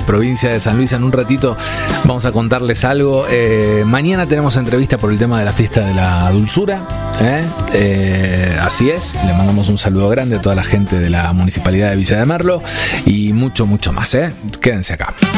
provincia de San Luis. En un ratito vamos a contarles algo. Mañana tenemos entrevista por el tema de la fiesta de la dulzura. Así es, le mandamos un saludo grande a toda la gente de la Municipalidad de Villa de Merlo y mucho, mucho más. Quédense acá.